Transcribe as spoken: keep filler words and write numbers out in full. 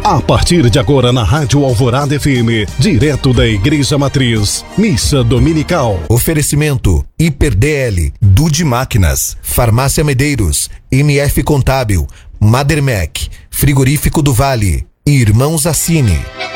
A partir de agora na Rádio Alvorada F M, direto da Igreja Matriz, Missa Dominical. Oferecimento Hiper D L, Dude Máquinas, Farmácia Medeiros, M F Contábil, Madermec, Frigorífico do Vale e Irmãos Assini.